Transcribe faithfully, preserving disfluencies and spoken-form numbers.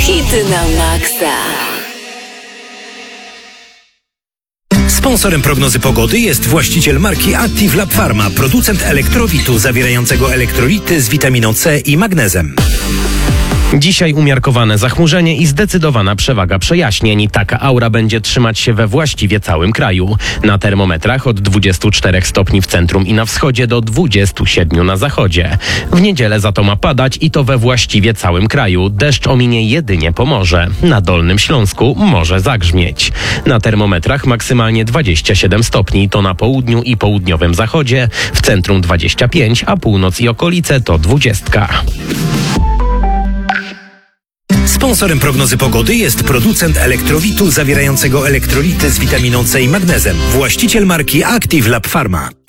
Hity na maksa. Sponsorem prognozy pogody jest właściciel marki Active Lab Pharma, producent elektrowitu zawierającego elektrolity z witaminą C i magnezem. Dzisiaj umiarkowane zachmurzenie i zdecydowana przewaga przejaśnień. Taka aura będzie trzymać się we właściwie całym kraju. Na termometrach od dwudziestu czterech stopni w centrum i na wschodzie do dwudziestu siedmiu na zachodzie. W niedzielę za to ma padać i to we właściwie całym kraju. Deszcz ominie jedynie Pomorze. Na Dolnym Śląsku może zagrzmieć. Na termometrach maksymalnie dwadzieścia siedem stopni, to na południu i południowym zachodzie. W centrum dwadzieścia pięć, a północ i okolice to dwudziestka. Sponsorem prognozy pogody jest producent elektrowitu zawierającego elektrolity z witaminą C i magnezem. Właściciel marki Active Lab Pharma.